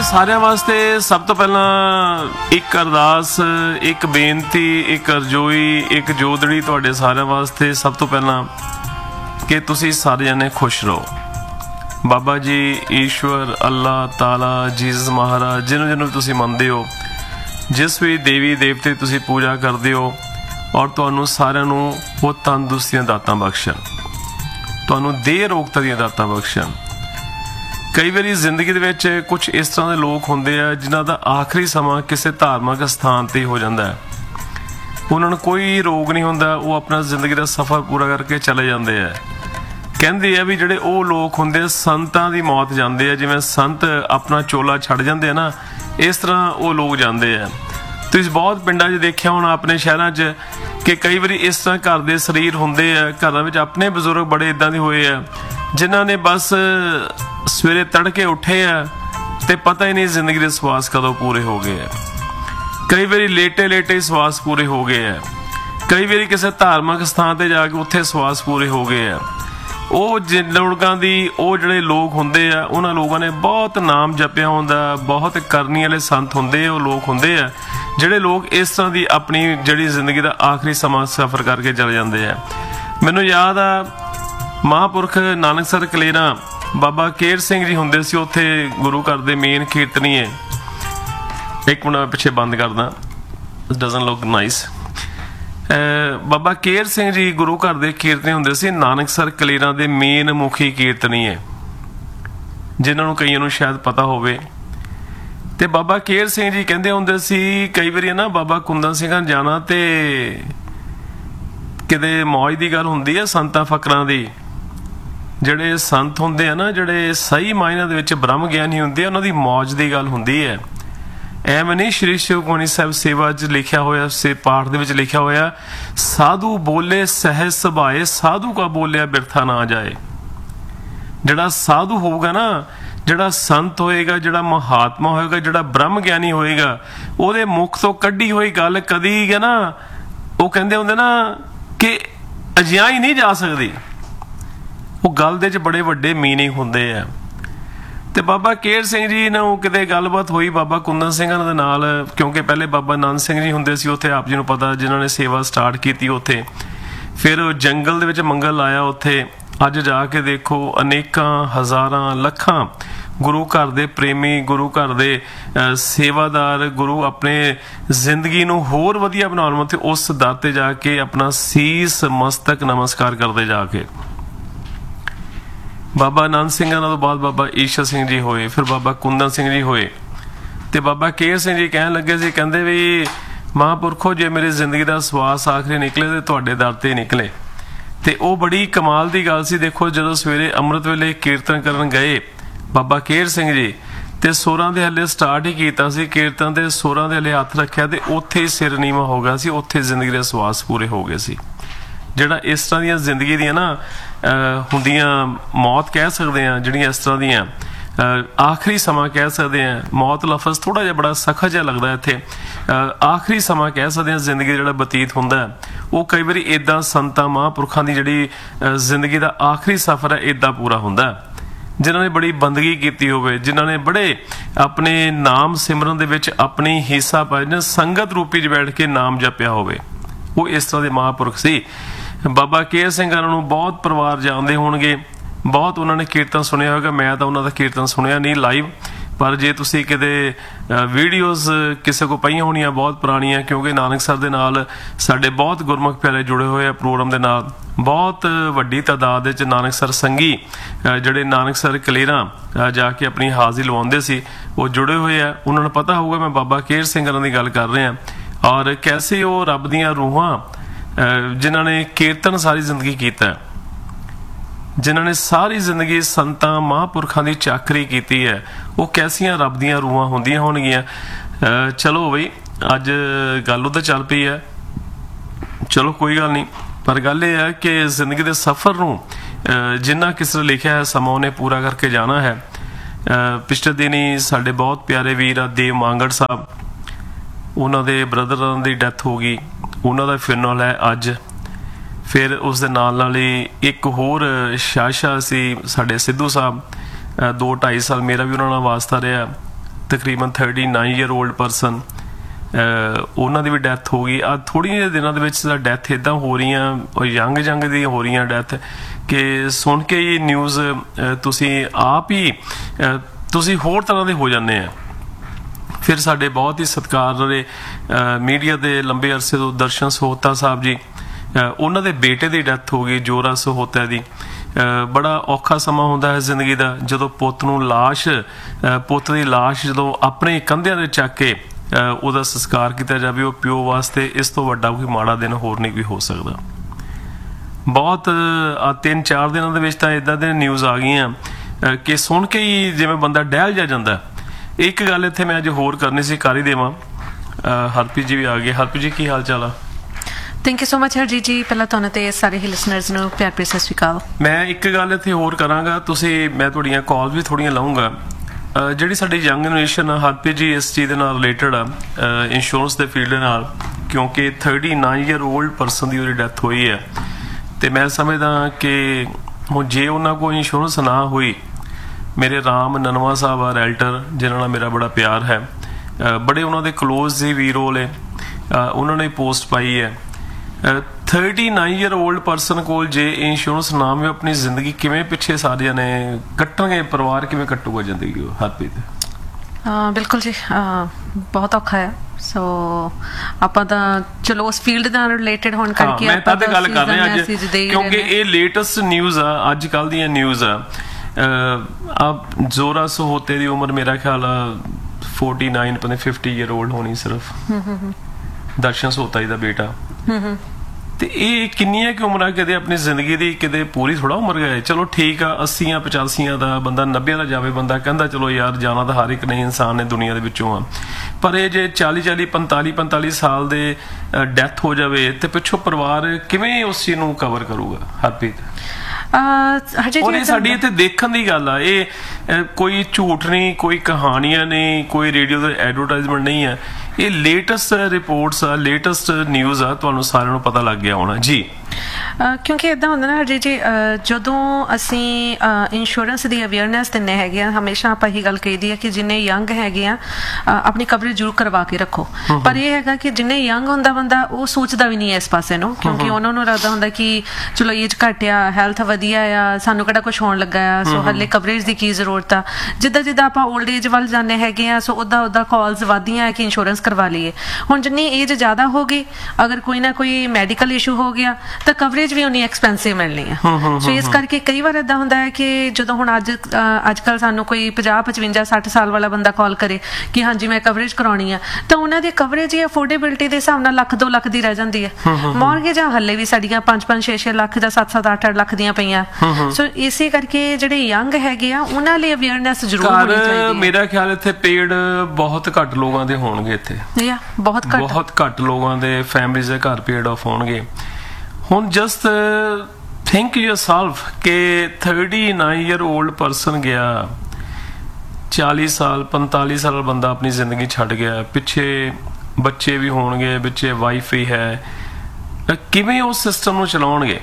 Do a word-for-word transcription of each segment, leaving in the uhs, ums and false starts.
सारिਆਂ वास्ते सब तो पहला एक अरदास, एक बेनती, एक अरजोई, एक जोदड़ी तुहाडे सारिਆਂ वास्ते। सब तो पहला कि तुसी सारे जने खुश रहो। बाबा जी, ईश्वर, अल्लाह ताला, जीसस महाराज, जिन्हों जिन्हों तुसी मनदे हो, जिस भी देवी देवते तुसी पूजा करदे हो, और तुहानू सारिਆਂ ਨੂੰ वो तंदुरुस्ती ਦੀਆਂ ਦਾਤਾਂ बख्शन, तुहानू देह रोगता ਦੀਆਂ ਦਾਤਾਂ बख्शन। कई बार जिंदगी दे विच कुछ इस तरह के लोग होंदे आ जिन्हां दा आखिरी समा किसी धार्मिक स्थान ते हो जाता है। उन्होंने कोई रोग नहीं होंदा, वो अपना जिंदगी का सफ़र पूरा करके चले जाते हैं। कहते हैं भी जिहड़े वो लोग होंदे संतां दी मौत जाते हैं, जिवें संत अपना चोला छड़ जाते हैं ना, इस तरह वो लोग जाते हैं। तुसीं बहुत पिंडां 'च देखिया होना, अपने शहरां 'च कि कई बार इस तरह घर दे शरीर होंदे आ, घरां विच अपने बजुर्ग बड़े इदां दे होए आ जिन्हां ने बस सवेरे तड़के उठे आ ते पता ही नहीं जिंदगी के सवास कदों पूरे हो गए हैं। कई बार लेटे लेटे सवास पूरे हो गए हैं, कई बार किसी धार्मिक स्थान पर जाके उत्थे सवास पूरे हो गए हैं। वो जिन लोगों की वो जोड़े लोग होंदे आ, उन्हां लोगों ने बहुत नाम जपिया होंदा, बहुत करनी वाले संत होंदे, वो लोग होंदे आ जिहड़े लोग इस तरह की अपनी जिहड़ी जिंदगी का आखिरी समा सफ़र करके चले जाते हैं। मैनूं याद आ महापुरख नानकसर कलेरा बाबा केर सिंह जी होंदे सी, उत्थे गुरु घर दे मेन कीर्तनी है। एक मिनट पिछे बंद करदा, डजन लुक नाइस। बाबा केर सिंह जी गुरु घर दे कीर्तनी होंदे सी, नानकसर कलेरा दे मेन मुखी कीर्तनी है, जिन्हां नूं कईयां नूं शायद पता होवे। ते बाबा केर सिंह जी कहंदे होंदे सी कई वारी ना बाबा कुंदन सिंह जाना ते किते मौज की गल हुंदी है संतां फकरां दी। ਜਿਹੜੇ संत होंदे आ ना, ਜਿਹੜੇ सही मायने ਦੇ ਵਿੱਚ ब्रह्म ਗਿਆਨੀ ਹੁੰਦੇ ਆ, ਉਹਨਾਂ ਦੀ मौज ਦੀ ਗੱਲ ਹੁੰਦੀ ਹੈ। ਐਵੇਂ ਨਹੀਂ श्री शिवगुणी ਸਾਹਿਬ सेवा 'ਚ ਲਿਖਿਆ ਹੋਇਆ, ਸੇ ਪਾਠ ਦੇ ਵਿੱਚ ਲਿਖਿਆ ਹੋਇਆ, ਸਾਧੂ ਬੋਲੇ ਸਹਿਜ ਸੁਭਾਏ, ਸਾਧੂ ਕਾ ਬੋਲਿਆ ਬਿਰਥਾ ਨਾ ਜਾਏ। ਜਿਹੜਾ ਸਾਧੂ ਹੋਊਗਾ ਨਾ, ਜਿਹੜਾ ਸੰਤ ਹੋਏਗਾ, ਜਿਹੜਾ ਮਹਾਤਮਾ ਹੋਏਗਾ, ਜਿਹੜਾ ब्रह्म ਗਿਆਨੀ ਹੋਏਗਾ, ਉਹਦੇ ਮੁਖ ਤੋਂ ਕੱਢੀ ਹੋਈ ਗੱਲ ਕਦੀ ਹੈ ਨਾ, ਉਹ ਕਹਿੰਦੇ ਹੁੰਦੇ ਨਾ ਕਿ ਅਜਿਹਾ ਹੀ ਨਹੀਂ ਜਾ ਸਕਦੀ। ਉਹ ਗੱਲ ਦੇ 'ਚ ਬੜੇ ਵੱਡੇ ਮੀਨਿੰਗ ਹੁੰਦੇ ਆ। ਤੇ ਬਾਬਾ ਕੇਰ ਸਿੰਘ ਜੀ ਨੂੰ ਕਿਤੇ ਗੱਲਬਾਤ ਹੋਈ ਬਾਬਾ ਕੁੰਦਨ ਸਿੰਘਾਂ ਦੇ ਨਾਲ, ਕਿਉਂਕਿ ਪਹਿਲੇ ਬਾਬਾ ਆਨੰਦ ਸਿੰਘ ਜੀ ਹੁੰਦੇ ਸੀ ਉੱਥੇ, ਆਪ ਜੀ ਨੂੰ ਪਤਾ, ਜਿਨ੍ਹਾਂ ਨੇ ਸੇਵਾ ਸਟਾਰਟ ਕੀਤੀ ਉੱਥੇ। ਫਿਰ ਜੰਗਲ ਦੇ ਵਿੱਚ ਮੰਗਲ ਲਾਇਆ ਉੱਥੇ। ਅੱਜ ਜਾ ਕੇ ਦੇਖੋ ਅਨੇਕਾਂ ਹਜ਼ਾਰਾਂ ਲੱਖਾਂ ਗੁਰੂ ਘਰ ਦੇ ਪ੍ਰੇਮੀ, ਗੁਰੂ ਘਰ ਦੇ ਸੇਵਾਦਾਰ, ਗੁਰੂ ਆਪਣੇ ਜ਼ਿੰਦਗੀ ਨੂੰ ਹੋਰ ਵਧੀਆ ਬਣਾਉਣ ਵਾਸਤੇ ਉਸ ਦਰ ਤੇ ਜਾ ਕੇ ਆਪਣਾ ਸੀਸ ਮਸਤਕ ਨਮਸਕਾਰ ਕਰਦੇ ਜਾ ਕੇ। बाबा आनंद सिंह तो बाद बाबा ईशर सिंह जी होए, फिर बाबा कुंदन सिंह जी होए, तो बाबा केर सिंह जी कहन लगे सी, कहंदे भी महापुरखो जे मेरी जिंदगी का सवास आखिरी निकले तो तुहाडे दर ते निकले। तो वो बड़ी कमाल की गल सी। देखो जदों सवेरे अमृत वेले कीर्तन करन गए बाबा केर सिंह जी, तो सुरां दे हले स्टार्ट ही कीता सी कीर्तन, ते सुरां दे हले हथ रखिया, तो उत्थे ही सिर नीवा हो गया सी, उत्थे जिंदगी के सवास पूरे हो गए सी। ਜਿਹੜਾ ਇਸ ਤਰ੍ਹਾਂ ਦੀਆਂ ਜ਼ਿੰਦਗੀ ਦੀਆਂ ਨਾ ਹੁੰਦੀਆਂ, ਮੌਤ ਕਹਿ ਸਕਦੇ ਹਾਂ, ਜਿਹੜੀਆਂ ਇਸ ਤਰ੍ਹਾਂ ਦੀਆਂ ਆਖਰੀ ਸਮਾਂ ਕਹਿ ਸਕਦੇ ਹਾਂ। ਮੌਤ ਲਫ਼ਜ਼ ਥੋੜ੍ਹਾ ਜਿਹਾ ਬੜਾ ਸਖਤ ਜਿਹਾ ਲੱਗਦਾ ਇੱਥੇ, ਆਖਰੀ ਸਮਾਂ ਕਹਿ ਸਕਦੇ ਹਾਂ ਜ਼ਿੰਦਗੀ ਜਿਹੜਾ ਬਤੀਤ ਹੁੰਦਾ, ਉਹ ਕਈ ਵਾਰੀ ਇੱਦਾਂ ਸੰਤਾਂ ਮਹਾਂਪੁਰਖਾਂ ਦੀ ਜਿਹੜੀ ਜ਼ਿੰਦਗੀ ਦਾ ਆਖਰੀ ਸਫ਼ਰ ਹੈ ਇੱਦਾਂ ਪੂਰਾ ਹੁੰਦਾ, ਜਿਨ੍ਹਾਂ ਨੇ ਬੜੀ ਬੰਦਗੀ ਕੀਤੀ ਹੋਵੇ, ਜਿਨ੍ਹਾਂ ਨੇ ਬੜੇ ਆਪਣੇ ਨਾਮ ਸਿਮਰਨ ਦੇ ਵਿੱਚ ਆਪਣੀ ਹਿੱਸਾ ਪਾਇਆ, ਸੰਗਤ ਰੂਪੀ 'ਚ ਬੈਠ ਕੇ ਨਾਮ ਜਪਿਆ ਹੋਵੇ, ਉਹ ਇਸ ਤਰ੍ਹਾਂ ਦੇ ਮਹਾਂਪੁਰਖ ਸੀ। ਬਾਬਾ ਕੇਰ ਸਿੰਘ ਨੂੰ ਬਹੁਤ ਪਰਿਵਾਰ ਜਾਣਦੇ ਹੋਣਗੇ, ਬਹੁਤ ਉਹਨਾਂ ਨੇ ਕੀਰਤਨ ਸੁਣਿਆ ਹੋਵੇਗਾ। ਮੈਂ ਤਾਂ ਉਹਨਾਂ ਦਾ ਕੀਰਤਨ ਸੁਣਿਆ ਨਹੀਂ ਲਾਈਵ, ਪਰ ਜੇ ਤੁਸੀਂ ਕਿਤੇ ਵੀਡੀਓਜ਼ ਕਿਸੇ ਕੋਲ ਪਈਆਂ ਹੋਣੀਆਂ ਬਹੁਤ ਪੁਰਾਣੀਆਂ, ਕਿਉਂਕਿ ਨਾਨਕਸਰ ਦੇ ਨਾਲ ਸਾਡੇ ਬਹੁਤ ਗੁਰਮੁਖ ਪਿਆਰੇ ਜੁੜੇ ਹੋਏ ਆ ਪ੍ਰੋਗਰਾਮ ਦੇ ਨਾਲ। ਬਹੁਤ ਵੱਡੀ ਤਾਦਾਦ ਵਿੱਚ ਨਾਨਕਸਰ ਸੰਗੀ ਜਿਹੜੇ ਨਾਨਕਸਰ ਕਲੇਰਾਂ ਜਾ ਕੇ ਆਪਣੀ ਹਾਜ਼ਰੀ ਲਵਾਉਂਦੇ ਸੀ, ਉਹ ਜੁੜੇ ਹੋਏ ਆ। ਉਹਨਾਂ ਨੂੰ ਪਤਾ ਹੋਊਗਾ ਮੈਂ ਬਾਬਾ ਕੇਰ ਸਿੰਘ ਦੀ ਗੱਲ ਕਰ ਰਿਹਾ। ਔਰ ਕੈਸੇ ਉਹ ਰੱਬ ਦੀਆਂ ਰੂਹਾਂ ਜਿਨ੍ਹਾਂ ਨੇ ਕੀਰਤਨ ਸਾਰੀ ਜ਼ਿੰਦਗੀ ਕੀਤਾ, ਜਿਨ੍ਹਾਂ ਨੇ ਸਾਰੀ ਜ਼ਿੰਦਗੀ ਸੰਤਾਂ ਮਹਾਂਪੁਰਖਾਂ ਦੀ ਚਾਕਰੀ ਕੀਤੀ ਹੈ, ਉਹ ਕੈਸੀਆਂ ਰੱਬ ਦੀਆਂ ਰੂਹਾਂ ਹੁੰਦੀਆਂ ਹੋਣਗੀਆਂ। ਚਲੋ ਬਈ ਅੱਜ ਗੱਲ ਉੱਧਰ ਚੱਲ ਪਈ ਹੈ, ਚਲੋ ਕੋਈ ਗੱਲ ਨਹੀਂ, ਪਰ ਗੱਲ ਇਹ ਹੈ ਕਿ ਜ਼ਿੰਦਗੀ ਦੇ ਸਫ਼ਰ ਨੂੰ ਜਿੰਨਾ ਕਿਸੇ ਨੇ ਲਿਖਿਆ ਹੈ ਸਮਾਂ ਉਹਨੇ ਪੂਰਾ ਕਰਕੇ ਜਾਣਾ ਹੈ। ਪਿਛਲੇ ਦਿਨੀ ਸਾਡੇ ਬਹੁਤ ਪਿਆਰੇ ਵੀਰ ਆ ਦੇਵ ਮਾਂਗੜ ਸਾਹਿਬ, ਉਹਨਾਂ ਦੇ ਬ੍ਰਦਰ ਦੀ ਡੈਥ ਹੋ ਗਈ, ਉਹਨਾਂ ਦਾ ਫਿਨਰਲ ਹੈ ਅੱਜ। ਫਿਰ ਉਸ ਦੇ ਨਾਲ ਨਾਲ ਹੀ ਇੱਕ ਹੋਰ ਸ਼ਾਸ਼ਾ ਸੀ ਸਾਡੇ ਸਿੱਧੂ ਸਾਹਿਬ, ਦੋ ਢਾਈ ਸਾਲ ਮੇਰਾ ਵੀ ਉਹਨਾਂ ਨਾਲ ਵਾਸਤਾ ਰਿਹਾ। ਤਕਰੀਬਨ thirty nine year old person, ਉਹਨਾਂ ਦੀ ਵੀ ਡੈਥ ਹੋ ਗਈ। ਆ ਥੋੜ੍ਹੀਆਂ ਜਿਹੇ ਦਿਨਾਂ ਦੇ ਵਿੱਚ ਤਾਂ ਡੈਥ ਇੱਦਾਂ ਹੋ ਰਹੀਆਂ, ਯੰਗ ਯੰਗ ਦੀ ਹੋ ਰਹੀਆਂ ਡੈਥ, ਕਿ ਸੁਣ ਕੇ ਹੀ ਨਿਊਜ਼ ਤੁਸੀਂ ਆਪ ਹੀ ਤੁਸੀਂ ਹੋਰ ਤਰ੍ਹਾਂ ਦੇ ਹੋ ਜਾਂਦੇ ਆ। ਫਿਰ ਸਾਡੇ ਬਹੁਤ ਹੀ ਸਤਿਕਾਰਯੋਗ ਮੀਡੀਆ ਦੇ ਲੰਬੇ ਅਰਸੇ ਤੋਂ ਦਰਸ਼ਨ ਸਹੋਤਾ ਸਾਹਿਬ ਜੀ, ਉਹਨਾਂ ਦੇ ਬੇਟੇ ਦੀ ਡੈਥ ਹੋ ਗਈ, ਜੋਰਾ ਸਹੋਤਾ ਦੀ। ਬੜਾ ਔਖਾ ਸਮਾਂ ਹੁੰਦਾ ਹੈ ਜ਼ਿੰਦਗੀ ਦਾ, ਜਦੋਂ ਪੁੱਤ ਨੂੰ ਲਾਸ਼ ਪੁੱਤ ਦੀ ਲਾਸ਼ ਜਦੋਂ ਆਪਣੇ ਕੰਧਿਆਂ ਦੇ ਚੱਕ ਕੇ ਉਹਦਾ ਸੰਸਕਾਰ ਕੀਤਾ ਜਾਵੇ, ਉਹ ਪਿਓ ਵਾਸਤੇ ਇਸ ਤੋਂ ਵੱਡਾ ਕੋਈ ਮਾੜਾ ਦਿਨ ਹੋਰ ਨਹੀਂ ਕੋਈ ਹੋ ਸਕਦਾ। ਬਹੁਤ ਤਿੰਨ ਚਾਰ ਦਿਨਾਂ ਦੇ ਵਿੱਚ ਤਾਂ ਇੱਦਾਂ ਦੀਆਂ ਨਿਊਜ਼ ਆ ਗਈਆਂ ਕਿ ਸੁਣ ਕੇ ਹੀ ਜਿਵੇਂ ਬੰਦਾ ਡਹਿਲ ਜਾ ਜਾਂਦਾ। ਇੱਕ ਗੱਲ ਇੱਥੇ ਮੈਂ ਅੱਜ ਹੋਰ ਕਰਨੀ ਸੀ, ਕਰ ਹੀ ਦੇਵਾਂ। ਹਰਪ੍ਰੀਤ ਜੀ ਵੀ ਆ ਗਏ। ਹਰਪ੍ਰੀਤ ਜੀ ਕੀ ਹਾਲ ਚਾਲ ਆ? Thank you so much Harjeet ਜੀ, ਪਹਿਲਾਂ ਤੁਹਾਨੂੰ ਤੇ ਸਾਰੇ ਹੀ ਲਿਸਨਰਸ ਨੂੰ ਪਿਆਰ ਭਰੀ ਸਤਿ ਸ਼੍ਰੀ ਅਕਾਲ। ਮੈਂ ਇੱਕ ਗੱਲ ਇੱਥੇ ਹੋਰ ਕਰਾਂਗਾ, ਤੁਸੀਂ ਮੈਂ ਤੁਹਾਡੀਆਂ ਕਾਲ ਵੀ ਥੋੜ੍ਹੀਆਂ ਲਾਊਂਗਾ। ਜਿਹੜੀ ਸਾਡੀ ਯੰਗ ਜਨਰੇਸ਼ਨ ਆ, ਹਰਪ੍ਰੀਤ ਜੀ ਇਸ ਚੀਜ਼ ਦੇ ਨਾਲ ਰਿਲੇਟਡ ਆ, ਇੰਸ਼ੋਰੈਂਸ ਦੇ ਫੀਲਡ ਦੇ ਨਾਲ, ਕਿਉਂਕਿ thirty nine year old person ਦੀ ਉਹਦੀ ਡੈਥ ਹੋਈ ਹੈ। ਅਤੇ ਮੈਂ ਸਮਝਦਾ ਕਿ ਹੁਣ ਜੇ ਉਹਨਾਂ ਕੋਲ ਇੰਸ਼ੋਰੈਂਸ ਨਾ ਹੋਈ, ਮੇਰੇ ਰਾਮ ਨਨਵਾ ਸਾਹਿਬ ਆ ਰੈਲਟਰ, ਜਿਨ੍ਹਾਂ ਨਾਲ ਮੇਰਾ ਬੜਾ ਪਿਆਰ ਹੈ, ਬੜੇ ਉਹਨਾਂ ਦੇ ਕਲੋਜ਼ ਦੀ ਵੀ ਰੋਲ ਹੈ, ਉਹਨਾਂ ਨੇ ਪੋਸਟ ਪਾਈ ਹੈ। Thirty nine year old person ਕੋਲ ਜੇ ਇੰਸ਼ੋਰੈਂਸ ਨਾ ਹੋਵੇ, ਆਪਣੀ ਜ਼ਿੰਦਗੀ ਕਿਵੇਂ ਪਿੱਛੇ ਸਾਰਿਆਂ ਨੇ ਕੱਟਣਗੇ, ਪਰਿਵਾਰ ਕਿਵੇਂ ਕੱਟੂਗਾ ਜ਼ਿੰਦਗੀ? ਉਹ ਹਰਪ੍ਰੀਤ ਬਿਲਕੁਲ ਜੀ, ਬਹੁਤ ਔਖਾ ਹੈ। ਸੋ ਆਪਾਂ ਤਾਂ ਚਲੋ ਉਸ ਫੀਲਡ ਨਾਲ ਰਿਲੇਟਡ ਹੋਣ ਕਰਕੇ ਮੈਂ ਤਾਂ ਗੱਲ ਕਰ ਰਿਹਾ ਅੱਜ, ਕਿਉਂਕਿ ਇਹ ਲੇਟੈਸਟ ਨਿਊਜ਼ ਆ, ਅੱਜ ਕੱਲ੍ਹ ਦੀਆਂ ਨਿਊਜ਼ ਆ। ਆ ਜ਼ੋਰਾ ਸਹੋਤੇ ਦੀ ਉਮਰ ਮੇਰਾ ਖਿਆਲ ਆ ਫੋਰਟੀ ਨਾਈਨ ਪਤਾ ਫਿਫਟੀ ਈਅਰ ਓਲਡ ਹੋਣੀ ਸਿਰਫ, ਦਰਸ਼ਨ ਸਹੋਤਾ ਜੀ ਦਾ ਬੇਟਾ। ਤੇ ਇਹ ਕਿੰਨੀਆਂ ਕਿ ਉਮਰਾਂ ਕਿਤੇ ਆਪਣੀ ਜ਼ਿੰਦਗੀ ਦੀ ਕਿਤੇ ਪੂਰੀ ਥੋੜਾ ਉਮਰ ਗਏ। ਚਲੋ ਠੀਕ ਆ, ਅੱਸੀਆਂ ਪਚਾਸੀਆਂ ਦਾ ਬੰਦਾ, ਨੱਬਿਆਂ ਦਾ ਜਾਵੇ ਬੰਦਾ, ਕਹਿੰਦਾ ਚਲੋ ਯਾਰ ਜਾਣਾ ਤਾਂ ਹਰ ਇੱਕ ਨੇ ਇਨਸਾਨ ਨੇ ਦੁਨੀਆ ਦੇ ਵਿੱਚੋਂ ਆ। ਪਰ ਇਹ ਜੇ ਚਾਲੀ ਚਾਲੀ ਪੰਤਾਲੀ ਪੰਤਾਲੀ ਸਾਲ ਦੇ ਡੈਥ ਹੋ ਜਾਵੇ ਤੇ ਪਿੱਛੋਂ ਪਰਿਵਾਰ ਕਿਵੇਂ ਉਸ ਚੀਜ਼ ਨੂੰ ਕਵਰ ਕਰੂਗਾ? ਹਰਪ੍ਰੀਤ ਔਰ ਸਾਡੀ ਇੱਥੇ ਦੇਖਣ ਦੀ ਗੱਲ ਆ, ਇਹ ਕੋਈ ਝੂਠ ਨਹੀਂ, ਕੋਈ ਕਹਾਣੀਆਂ ਨਹੀਂ, ਕੋਈ ਰੇਡੀਓ ਦਾ ਐਡਵਰਟਾਈਜ਼ਮੈਂਟ ਨਹੀਂ ਹੈ। ਇਹ ਲੇਟੈਸਟ ਰਿਪੋਰਟਸ ਆ, ਲੇਟੈਸਟ ਨਿਊਜ਼ ਆ, ਤੁਹਾਨੂੰ ਸਾਰਿਆਂ ਨੂੰ ਪਤਾ ਲੱਗ ਗਿਆ ਹੋਣਾ ਜੀ। ਕਿਉਂਕਿ ਇੱਦਾਂ ਹੁੰਦਾ ਨਾ ਹਰਜੀਤ ਜੀ, ਜਦੋਂ ਅਸੀਂ ਇੰਸ਼ੋਰੈਂਸ ਦੀ ਅਵੇਅਰਨੈਸ ਦਿੰਦੇ ਹੈਗੇ ਆ, ਹਮੇਸ਼ਾ ਆਪਾਂ ਇਹੀ ਗੱਲ ਕਹੀਦੀ ਹੈ ਕਿ ਜਿੰਨੇ ਯੰਗ ਹੈਗੇ ਆ ਆਪਣੀ ਕਵਰੇਜ ਜ਼ਰੂਰ ਕਰਵਾ ਕੇ ਰੱਖੋ। ਪਰ ਇਹ ਹੈਗਾ ਕਿ ਜਿੰਨੇ ਯੰਗ ਹੁੰਦਾ ਬੰਦਾ, ਉਹ ਸੋਚਦਾ ਵੀ ਨਹੀਂ ਹੈ ਇਸ ਪਾਸੇ ਨੂੰ, ਕਿਉਂਕਿ ਉਹਨਾਂ ਨੂੰ ਲੱਗਦਾ ਹੁੰਦਾ ਕਿ ਚਲੋ ਏਜ ਘੱਟ ਆ, ਹੈਲਥ ਵਧੀਆ ਆ, ਸਾਨੂੰ ਕਿਹੜਾ ਕੁਛ ਹੋਣ ਲੱਗਾ ਆ, ਸੋ ਹਾਲੇ ਕਵਰੇਜ ਦੀ ਕੀ ਜ਼ਰੂਰਤ ਆ। ਜਿੱਦਾਂ ਜਿੱਦਾਂ ਆਪਾਂ ਓਲਡ ਏਜ ਵੱਲ ਜਾਂਦੇ ਹੈਗੇ ਆ, ਸੋ ਉੱਦਾਂ ਉੱਦਾਂ ਕਾਲਸ ਵੱਧਦੀਆਂ ਕਿ ਇੰਸ਼ੋਰੈਂਸ ਕਰਵਾ ਲਈਏ। ਹੁਣ ਜਿੰਨੀ ਏਜ ਜ਼ਿਆਦਾ ਹੋ ਗਈ, ਅਗਰ ਕੋਈ ਨਾ ਕੋਈ ਮੈਡੀਕਲ ਇਸ਼ੂ ਹੋ ਗਿਆ ਤਾਂ ਕਵਰੇਜ ਵੀ ਉਨੀ ਐਕਸਪੈਂਸਿਵ ਮਿਲਣੀ ਆ। ਸੋ ਇਸ ਕਰਕੇ ਕਈ ਵਾਰ ਏਦਾਂ ਹੁੰਦਾ ਹੈ ਕਿ ਜਦੋਂ ਹੁਣ ਅੱਜ ਅੱਜ ਕੱਲ੍ਹ ਸਾਨੂੰ ਕੋਈ ਪੰਜਾਹ ਪਚਵੰਜਾ ਸੱਠ ਸਾਲ ਵਾਲਾ ਬੰਦਾ ਕਾਲ ਕਰੇ ਕਿ ਹਾਂਜੀ ਮੈਂ ਕਵਰੇਜ ਕਰਾਉਣੀ ਆ, ਤਾਂ ਉਹਨਾਂ ਦੀ ਕਵਰੇਜ ਜਾਂ ਅਫੋਰਡੇਬਿਲਿਟੀ ਦੇ ਹਿਸਾਬ ਨਾਲ ਲੱਖ ਦੋ ਲੱਖ ਦੀ ਰਹਿ ਜਾਂਦੀ ਹੈ। ਮੌਰਗੇਜਾਂ ਹੱਲੇ ਵੀ ਸਾਡੀਆਂ ਪੰਜ ਪੰਜ ਛੇ ਛੇ ਲੱਖ ਜਾਂ ਸੱਤ ਸੱਤ ਅੱਠ ਅੱਠ ਲੱਖ ਦੀਆਂ ਪਈਆਂ। ਸੋ ਇਸੇ ਕਰਕੇ ਜਿਹੜੇ ਯੰਗ ਹੈਗੇ ਆ ਉਹਨਾਂ ਲਈ ਅਵੇਅਰਨੈਸ ਜ਼ਰੂਰ ਹੋਣੀ ਚਾਹੀਦੀ ਹੈ। ਮੇਰਾ ਖਿਆਲ ਇੱਥੇ ਪੇਡ ਬਹੁਤ ਘੱਟ ਲੋਕਾਂ ਦੇ ਹੋਣਗੇ, ਇੱਥੇ ਬਹੁਤ ਘੱਟ ਬਹੁਤ ਘੱਟ ਲੋਕਾਂ ਦੇ ਫੈਮਿਲੀਜ਼ ਦੇ ਘਰ ਪੇਡ ਆਫ ਹੋਣਗੇ। ਹੁਣ ਜਸਟ ਥਿੰਕ ਯੋਰਸੈਲਫ ਕਿ thirty nine year old person ਗਿਆ, ਚਾਲੀ ਸਾਲ ਪੰਤਾਲੀ ਸਾਲ ਬੰਦਾ ਆਪਣੀ ਜ਼ਿੰਦਗੀ ਛੱਡ ਗਿਆ, ਪਿੱਛੇ ਬੱਚੇ ਵੀ ਹੋਣਗੇ, ਪਿੱਛੇ ਵਾਈਫ ਵੀ ਹੈ, ਕਿਵੇਂ ਉਸ ਸਿਸਟਮ ਨੂੰ ਚਲਾਉਣਗੇ?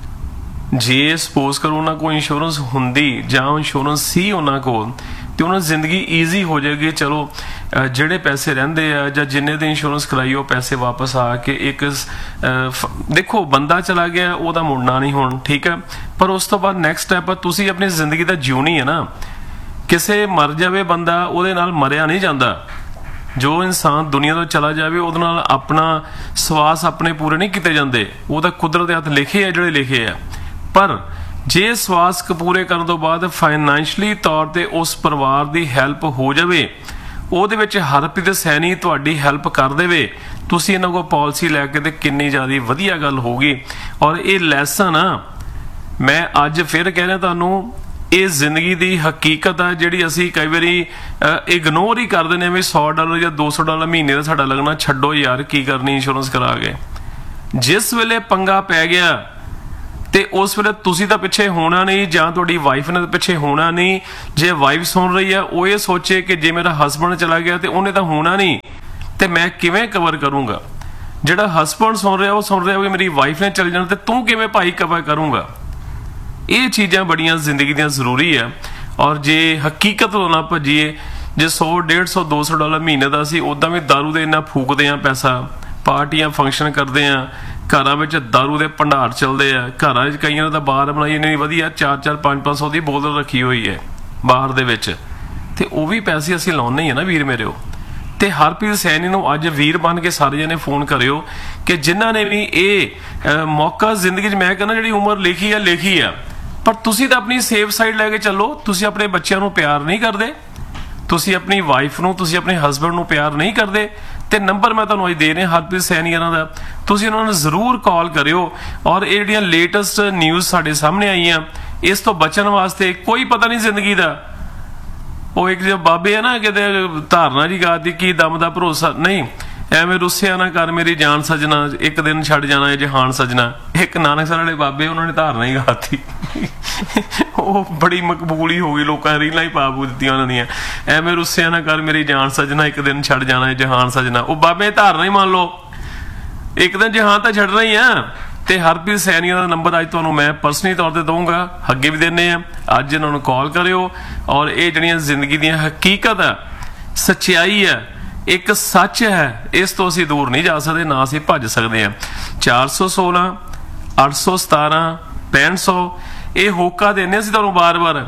ਜੇ ਸਪੋਜ਼ ਕਰੋ ਉਹਨਾਂ ਕੋਲ ਇੰਸ਼ੋਰੈਂਸ ਹੁੰਦੀ ਜਾਂ ਇੰਸ਼ੋਰੈਂਸ ਸੀ ਉਹਨਾਂ ਕੋਲ, ਤੇ ਉਹਨਾਂ ਦੀ ਜ਼ਿੰਦਗੀ ਈਜ਼ੀ ਹੋ ਜਾਏਗੀ। ਚਲੋ ਜਿਹੜੇ ਪੈਸੇ ਰਹਿੰਦੇ ਆ ਜਾਂ ਜਿੰਨੇ ਦੀ ਇੰਸ਼ੋਰੈਂਸ ਕਰਾਈ ਉਹ ਪੈਸੇ ਵਾਪਸ ਆ ਕੇ ਇੱਕ ਦੇਖੋ, ਬੰਦਾ ਚਲਾ ਗਿਆ, ਉਹਦਾ ਮੁੜਨਾ ਨਹੀਂ ਹੁਣ, ਠੀਕ ਹੈ, ਪਰ ਉਸ ਤੋਂ ਬਾਅਦ ਨੈਕਸਟ ਸਟੈਪ ਤੁਸੀਂ ਆਪਣੀ ਜ਼ਿੰਦਗੀ ਦਾ ਜਿਉਣੀ ਹੈ ਨਾ। ਕਿਸੇ ਮਰ ਜਾਵੇ ਬੰਦਾ, ਉਹਦੇ ਨਾਲ ਮਰਿਆ ਨਹੀਂ ਜਾਂਦਾ। ਜੋ ਇਨਸਾਨ ਦੁਨੀਆ ਤੋਂ ਚਲਾ ਜਾਵੇ, ਉਹਦੇ ਨਾਲ ਆਪਣਾ ਸਵਾਸ ਆਪਣੇ ਪੂਰੇ ਨਹੀਂ ਕੀਤੇ ਜਾਂਦੇ, ਉਹ ਤਾਂ ਕੁਦਰਤ ਦੇ ਹੱਥ ਲਿਖੇ ਆ ਜਿਹੜੇ ਲਿਖੇ ਆ। ਪਰ ਜੇ ਸਵਾਸ ਪੂਰੇ ਕਰਨ ਤੋਂ ਬਾਅਦ ਫਾਈਨੈਂਸ਼ਲੀ ਤੌਰ ਤੇ ਉਸ ਪਰਿਵਾਰ ਦੀ ਹੈਲਪ ਹੋ ਜਾਵੇ, ਉਹਦੇ ਵਿੱਚ ਹਰਪ੍ਰੀਤ ਸੈਣੀ ਤੁਹਾਡੀ ਹੈਲਪ ਕਰ ਦੇਵੇ, ਤੁਸੀਂ ਇਹਨਾਂ ਕੋਲ ਪਾਲਿਸੀ ਲੈ ਕੇ, ਤੇ ਕਿੰਨੀ ਜ਼ਿਆਦਾ ਵਧੀਆ ਗੱਲ ਹੋਊਗੀ। ਔਰ ਇਹ ਲੈਸਨ ਆ, ਮੈਂ ਅੱਜ ਫਿਰ ਕਹਿ ਰਿਹਾ ਤੁਹਾਨੂੰ, ਇਹ ਜ਼ਿੰਦਗੀ ਦੀ ਹਕੀਕਤ ਆ ਜਿਹੜੀ ਅਸੀਂ ਕਈ ਵਾਰੀ ਇਗਨੋਰ ਹੀ ਕਰ ਦਿੰਦੇ ਹਾਂ ਵੀ ਸੌ ਡਾਲਰ ਜਾਂ ਦੋ ਸੌ ਡਾਲਰ ਮਹੀਨੇ ਦਾ ਸਾਡਾ ਲੱਗਣਾ, ਛੱਡੋ ਯਾਰ ਕੀ ਕਰਨੀ ਇੰਸ਼ੋਰੈਂਸ ਕਰਾ ਕੇ। ਜਿਸ ਵੇਲੇ ਪੰਗਾ ਪੈ ਗਿਆ ਤੇ ਉਸ ਵੇਲੇ ਤੁਸੀਂ ਤਾਂ ਪਿੱਛੇ ਹੋਣਾ ਨਹੀਂ, ਜਾਂ ਤੁਹਾਡੀ ਵਾਈਫ ਨੇ ਤਾਂ ਪਿੱਛੇ ਹੋਣਾ ਨਹੀਂ। ਜੇ ਵਾਈਫ ਸੁਣ ਰਹੀ ਆ, ਉਹ ਇਹ ਸੋਚੇ ਕਿ ਜੇ ਮੇਰਾ ਹਸਬੈਂਡ ਚਲਾ ਗਿਆ ਤੇ ਉਹਨੇ ਤਾਂ ਹੋਣਾ ਨਹੀਂ, ਤੇ ਮੈਂ ਕਿਵੇਂ ਕਵਰ ਕਰੂੰਗਾ? ਜਿਹੜਾ ਹਸਬੈਂਡ ਸੁਣ ਰਿਹਾ ਉਹ ਸੁਣ ਰਿਹਾ ਵੀ ਮੇਰੀ ਵਾਈਫ ਨੇ ਚਲੇ ਜਾਣਾ, ਤੇ ਤੂੰ ਕਿਵੇਂ ਭਾਈ ਕਵਰ ਕਰੂੰਗਾ? ਇਹ ਚੀਜ਼ਾਂ ਬੜੀਆਂ ਜ਼ਿੰਦਗੀ ਦੀਆਂ ਜ਼ਰੂਰੀ ਆ। ਔਰ ਜੇ ਹਕੀਕਤ ਤੋਂ ਨਾ ਭੱਜੀਏ ਜੇ ਸੌ ਡੇਢ ਸੌ ਦੋ ਸੌ ਡਾਲਰ ਮਹੀਨੇ ਦਾ ਅਸੀਂ ਉੱਦਾਂ ਵੀ ਦਾਰੂ ਦੇ ਇੰਨਾ ਫੂਕਦੇ ਆ ਪੈਸਾ, ਪਾਰਟੀਆਂ ਫੰਕਸ਼ਨ ਕਰਦੇ ਆ, ਘਰਾਂ ਵਿੱਚ ਦਾਰੂ ਦੇ ਭੰਡਾਰ ਚੱਲਦੇ ਆ, ਘਰਾਂ ਵਿੱਚ ਕਈਆਂ ਦਾ ਬਾਹਰ ਬਣਾਈ ਇੰਨੀ ਵਧੀਆ ਚਾਰ ਚਾਰ ਪੰਜ ਪੰਜ ਸੌ ਦੀ ਬੋਤਲ ਰੱਖੀ ਹੋਈ ਹੈ ਬਾਹਰ ਦੇ ਵਿੱਚ, ਤੇ ਉਹ ਵੀ ਪੈਸੇ ਅਸੀਂ ਲਾਉਣੇ ਹੀ ਆ ਨਾ ਵੀਰ ਮੇਰੇ। ਉਹ ਤੇ ਹਰਪ੍ਰੀਤ ਸੈਣੀ ਨੂੰ ਅੱਜ ਵੀਰ ਬਣ ਕੇ ਸਾਰੇ ਜਣੇ ਫੋਨ ਕਰਿਓ ਕਿ ਜਿਨ੍ਹਾਂ ਨੇ ਵੀ ਇਹ ਮੌਕਾ ਜ਼ਿੰਦਗੀ 'ਚ, ਮੈਂ ਕਹਿੰਦਾ ਜਿਹੜੀ ਉਮਰ ਲਿਖੀ ਆ ਲਿਖੀ ਆ, ਪਰ ਤੁਸੀਂ ਤਾਂ ਆਪਣੀ ਸੇਫ ਸਾਈਡ ਲੈ ਕੇ ਚੱਲੋ। ਤੁਸੀਂ ਆਪਣੇ ਬੱਚਿਆਂ ਨੂੰ ਪਿਆਰ ਨਹੀਂ ਕਰਦੇ, ਤੁਸੀਂ ਆਪਣੀ ਵਾਈਫ ਨੂੰ, ਤੁਸੀਂ ਆਪਣੇ ਹਸਬੈਂਡ ਨੂੰ ਪਿਆਰ ਨਹੀਂ ਕਰਦੇ, ਤੇ ਨੰਬਰ ਮੈਂ ਤੁਹਾਨੂੰ ਅੱਜ ਦੇ ਰਿਹਾ ਹਰਪ੍ਰੀਤ ਸੈਣੀ ਇਹਨਾਂ ਦਾ, ਤੁਸੀਂ ਉਹਨਾਂ ਨੂੰ ਜ਼ਰੂਰ ਕਾਲ ਕਰਿਓ। ਔਰ ਇਹ ਜਿਹੜੀਆਂ ਲੇਟੈਸਟ ਨਿਊਜ਼ ਸਾਡੇ ਸਾਹਮਣੇ ਆਈਆਂ, ਇਸ ਤੋਂ ਬਚਣ ਵਾਸਤੇ ਕੋਈ ਪਤਾ ਨਹੀਂ ਜ਼ਿੰਦਗੀ ਦਾ। ਉਹ ਇੱਕ ਜੋ ਬਾਬੇ ਆ ਨਾ ਕਿਤੇ ਧਾਰਨਾ ਜੀ ਗਾਤੀ, ਕੀ ਦਮ ਦਾ ਭਰੋਸਾ ਨਹੀਂ, ਐਵੇਂ ਰੁੱਸਿਆ ਨਾ ਕਰ ਮੇਰੀ ਜਾਨ ਸਜਣਾ, ਇੱਕ ਦਿਨ ਛੱਡ ਜਾਣਾ ਇਹ ਜਹਾਨ ਸਜਣਾ। ਇੱਕ ਨਾਨਕਸਰ ਵਾਲੇ ਬਾਬੇ, ਉਹਨਾਂ ਨੇ ਧਾਰਨਾ ਹੀ ਗਾਤੀ, ਉਹ ਬੜੀ ਮਕਬੂਲੀ ਹੋ ਗਈ, ਲੋਕਾਂ ਨੇ ਰੀਲਾਂ ਹੀ ਪਾ ਪੂ ਦਿੱਤੀਆਂ ਉਹਨਾਂ ਦੀਆਂ, ਐਵੇਂ ਰੁੱਸਿਆ ਨਾ ਕਰ ਮੇਰੀ ਜਾਨ ਸਜਣਾ, ਇੱਕ ਦਿਨ ਛੱਡ ਜਾਣਾ ਇਹ ਜਹਾਨ ਸਜਣਾ। ਉਹ ਬਾਬੇ ਧਾਰਨਾ ਹੀ ਮੰਨ ਲਓ, ਇੱਕ ਦਿਨ ਜਹਾਨ ਤਾਂ ਛੱਡਣਾ ਹੀ ਆ। ਤੇ ਹਰਪ੍ਰੀਤ ਸੈਣੀ ਦਾ ਨੰਬਰ ਅੱਜ ਤੁਹਾਨੂੰ ਮੈਂ ਪਰਸਨਲੀ ਤੌਰ ਤੇ ਦਊਂਗਾ, ਅੱਗੇ ਵੀ ਦਿੰਦੇ ਆ, ਅੱਜ ਇਹਨਾਂ ਨੂੰ ਕਾਲ ਕਰਿਓ। ਔਰ ਇਹ ਜਿਹੜੀਆਂ ਜ਼ਿੰਦਗੀ ਦੀਆਂ ਹਕੀਕਤ ਆ, ਸੱਚਾਈ ਆ, ਇੱਕ ਸੱਚ ਹੈ, ਇਸ ਤੋਂ ਅਸੀਂ ਦੂਰ ਨਹੀਂ ਜਾ ਸਕਦੇ, ਨਾ ਅਸੀਂ ਭੱਜ ਸਕਦੇ ਹਾਂ। ਚਾਰ ਸੌ ਸੋਲਾਂ ਅੱਠ ਸੌ ਸਤਾਰਾਂ ਪੈਂਹਠ ਸੌ ਇਹ ਹੋਕਾ ਦਿੰਦੇ ਅਸੀਂ ਤੁਹਾਨੂੰ ਬਾਰ ਬਾਰ।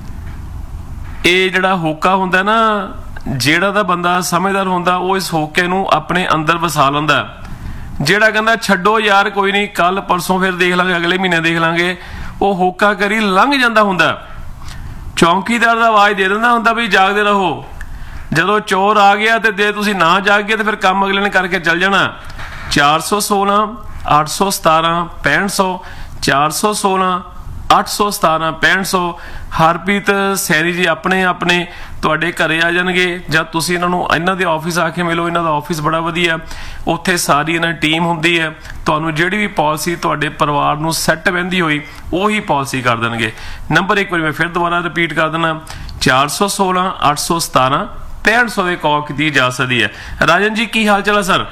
ਇਹ ਜਿਹੜਾ ਹੋਕਾ ਹੁੰਦਾ ਨਾ, ਜਿਹੜਾ ਦਾ ਬੰਦਾ ਸਮਝਦਾਰ ਹੁੰਦਾ ਉਹ ਇਸ ਹੋਕੇ ਨੂੰ ਆਪਣੇ ਅੰਦਰ ਵਸਾ ਲੈਂਦਾ। ਜਿਹੜਾ ਕਹਿੰਦਾ ਛੱਡੋ ਯਾਰ ਕੋਈ ਨਹੀਂ, ਕੱਲ ਪਰਸੋਂ ਫਿਰ ਦੇਖ ਲਾਂਗੇ, ਅਗਲੇ ਮਹੀਨੇ ਦੇਖ ਲਾਂਗੇ, ਉਹ ਹੋਕਾ ਕਰੀ ਲੰਘ ਜਾਂਦਾ ਹੁੰਦਾ। ਚੌਂਕੀਦਾਰ ਦਾ ਆਵਾਜ਼ ਦੇ ਦਿੰਦਾ ਹੁੰਦਾ ਵੀ ਜਾਗਦੇ ਰਹੋ। ਜਦੋਂ ਚੋਰ ਆ ਗਿਆ ਤੇ ਜੇ ਤੁਸੀਂ ਨਾ ਜਾਗ ਗਏ ਤੇ ਫਿਰ ਕੰਮ ਅਗਲੇ ਨੇ ਕਰਕੇ ਚੱਲ ਜਾਣਾ। ਚਾਰ ਸੌ ਸੋਲਾਂ ਅੱਠ ਸੌ ਸਤਾਰਾਂ ਪੈਂਹਠ ਸੌ ਚਾਰ ਸੌ ਸੋਲਾਂ ਅੱਠ ਸੌ ਸਤਾਰਾਂ ਪੈਂਹਠ ਸੌ ਹਰਪ੍ਰੀਤ ਸੈਣੀ ਜੀ ਆਪਣੇ ਆਪਣੇ ਤੁਹਾਡੇ ਘਰੇ ਆ ਜਾਣਗੇ, ਜਾਂ ਤੁਸੀਂ ਇਹਨਾਂ ਨੂੰ ਇਹਨਾਂ ਦੇ ਆਫਿਸ ਆ ਕੇ ਮਿਲੋ। ਇਹਨਾਂ ਦਾ ਆਫਿਸ ਬੜਾ ਵਧੀਆ, ਉੱਥੇ ਸਾਰੀ ਇਹਨਾਂ ਦੀ ਟੀਮ ਹੁੰਦੀ ਹੈ, ਤੁਹਾਨੂੰ ਜਿਹੜੀ ਵੀ ਪਾਲਿਸੀ ਤੁਹਾਡੇ ਪਰਿਵਾਰ ਨੂੰ ਸੈੱਟ ਬਹਿੰਦੀ ਹੋਈ ਉਹੀ ਪਾਲਿਸੀ ਕਰ ਦੇਣਗੇ। ਨੰਬਰ ਇੱਕ ਵਾਰੀ ਮੈਂ ਫਿਰ ਦੁਬਾਰਾ ਰਿਪੀਟ ਕਰ ਦਿੰਦਾ, ਚਾਰ ਸੌ ਸੋਲਾਂ ਅੱਠ ਸੌ ਸਤਾਰਾਂ ਪੈਂਹਠ ਸੌ ਦੇ ਕਾਲ ਕੀਤੀ ਜਾ ਸਕਦੀ ਹੈ। ਰਾਜਨ ਜੀ ਕੀ ਹਾਲ ਚਾਲ ਹੈ ਸਰ?